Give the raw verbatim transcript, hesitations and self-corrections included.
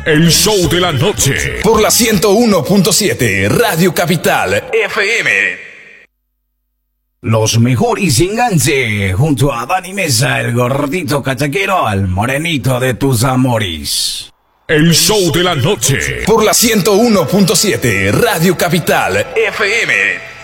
El show de la noche. Por la ciento uno punto siete Radio Capital F M. Los mejores enganches junto a Dani Mesa, el gordito cachaquero, al morenito de tus amores. El show de la noche. Por la ciento uno punto siete Radio Capital F M.